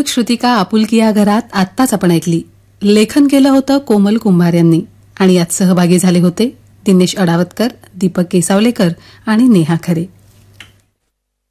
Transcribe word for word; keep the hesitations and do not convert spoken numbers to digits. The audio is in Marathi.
गीतमालिक श्रुतिका आपुलकी या घरात आत्ताच आपण ऐकली. लेखन केलं होतं कोमल कुंभार यांनी आणि यात सहभागी झाले होते दिनेश अडावतकर, दीपक केसावलेकर आणि नेहा खरे.